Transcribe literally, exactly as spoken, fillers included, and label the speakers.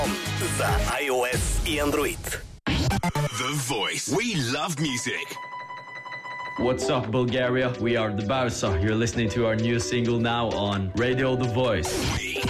Speaker 1: За iOS и Android.
Speaker 2: The Voice. We love music.
Speaker 3: What's up, Bulgaria? We are the Barca. You're listening to our new single now on Radio The Voice.
Speaker 2: We